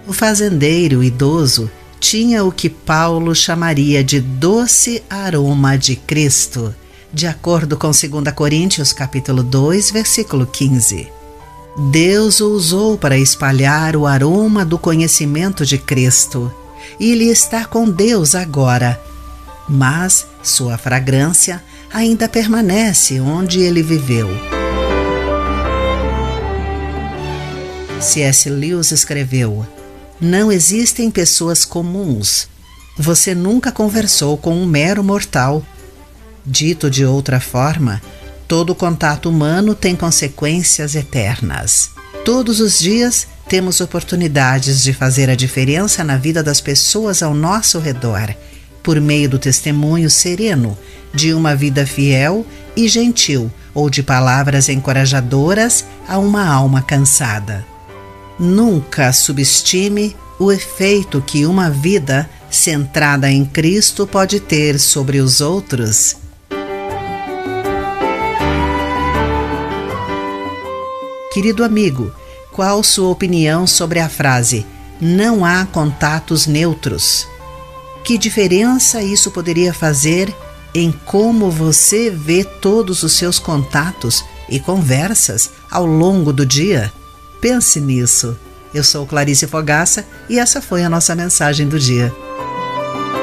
O fazendeiro idoso tinha o que Paulo chamaria de doce aroma de Cristo, de acordo com 2 Coríntios capítulo 2, versículo 15. Deus o usou para espalhar o aroma do conhecimento de Cristo, e ele está com Deus agora, mas sua fragrância ainda permanece onde ele viveu. C.S. Lewis escreveu: não existem pessoas comuns. Você nunca conversou com um mero mortal. Dito de outra forma, todo contato humano tem consequências eternas. Todos os dias temos oportunidades de fazer a diferença na vida das pessoas ao nosso redor, por meio do testemunho sereno, de uma vida fiel e gentil, ou de palavras encorajadoras a uma alma cansada. Nunca subestime o efeito que uma vida centrada em Cristo pode ter sobre os outros. Querido amigo, qual sua opinião sobre a frase "não há contatos neutros"? Que diferença isso poderia fazer em como você vê todos os seus contatos e conversas ao longo do dia? Pense nisso. Eu sou Clarice Fogaça e essa foi a nossa mensagem do dia.